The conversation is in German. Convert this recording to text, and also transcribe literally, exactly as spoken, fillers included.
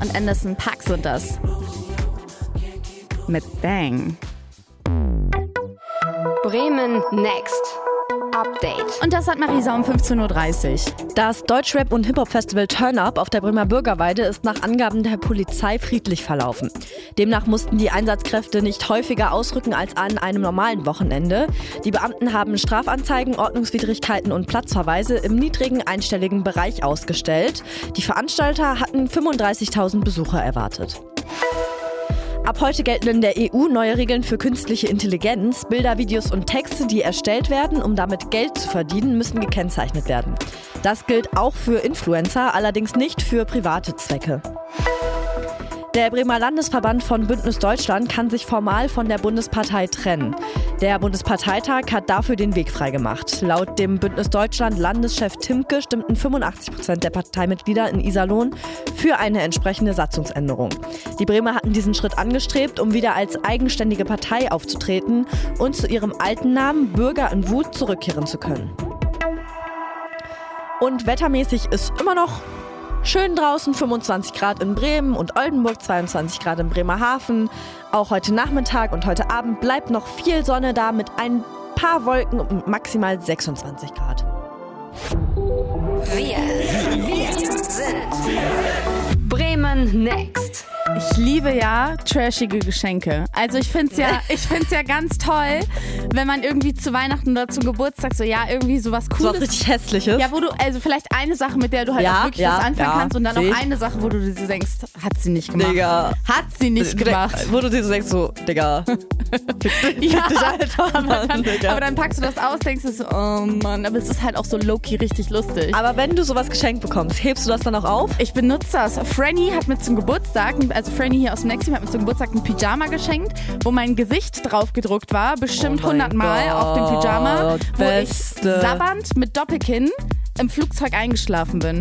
und Anderson .Paak sind das. Mit Bang. Bremen Next. Update. Und das hat Marisa um fünfzehn Uhr dreißig. Das Deutschrap- und Hip-Hop-Festival Turn Up auf der Bremer Bürgerweide ist nach Angaben der Polizei friedlich verlaufen. Demnach mussten die Einsatzkräfte nicht häufiger ausrücken als an einem normalen Wochenende. Die Beamten haben Strafanzeigen, Ordnungswidrigkeiten und Platzverweise im niedrigen einstelligen Bereich ausgestellt. Die Veranstalter hatten fünfunddreißigtausend Besucher erwartet. Ab heute gelten in der E U neue Regeln für künstliche Intelligenz. Bilder, Videos und Texte, die erstellt werden, um damit Geld zu verdienen, müssen gekennzeichnet werden. Das gilt auch für Influencer, allerdings nicht für private Zwecke. Der Bremer Landesverband von Bündnis Deutschland kann sich formal von der Bundespartei trennen. Der Bundesparteitag hat dafür den Weg freigemacht. Laut dem Bündnis Deutschland Landeschef Timke stimmten fünfundachtzig Prozent der Parteimitglieder in Iserlohn für eine entsprechende Satzungsänderung. Die Bremer hatten diesen Schritt angestrebt, um wieder als eigenständige Partei aufzutreten und zu ihrem alten Namen Bürger in Wut zurückkehren zu können. Und wettermäßig ist immer noch schön draußen, fünfundzwanzig Grad in Bremen und Oldenburg, zweiundzwanzig Grad in Bremerhaven. Auch heute Nachmittag und heute Abend bleibt noch viel Sonne da mit ein paar Wolken und maximal sechsundzwanzig Grad. Wir, wir sind Bremen Next. Ich liebe ja trashige Geschenke. Also ich finde es ja, ich find's ja ganz toll, wenn man irgendwie zu Weihnachten oder zum Geburtstag so, ja, irgendwie sowas Cooles. So was richtig Hässliches. Ja, wo du, also vielleicht eine Sache, mit der du halt Ja, auch wirklich ja, was anfangen ja, kannst und dann seh auch ich. eine Sache, wo du dir denkst, hat sie nicht gemacht. Digga. Hat sie nicht gemacht. Wo du dir so denkst, so, Digga. Ja, dich einfach, aber, Mann, dann, Digga. aber dann packst du das aus, denkst du so, oh Mann, aber es ist halt auch so low-key richtig lustig. Aber wenn du sowas geschenkt bekommst, hebst du das dann auch auf? Ich benutze das. Franny hat mir zum Geburtstag, also Franny hier aus dem Next Team hat mir zum Geburtstag ein Pyjama geschenkt, wo mein Gesicht drauf gedruckt war, bestimmt Oh mein hundert Mal auf dem Pyjama, Gott, wo Beste. ich sabbernd mit Doppelkinn im Flugzeug eingeschlafen bin.